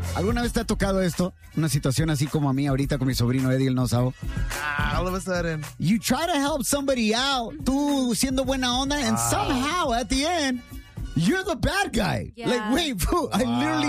¿Alguna vez te ha tocado esto? Una situación así como a mí ahorita con mi sobrino Eddie el Nosao. All of a sudden. You try to help somebody out, tú siendo buena onda, and somehow at the end, you're the bad guy. Yeah. Like, wait, I literally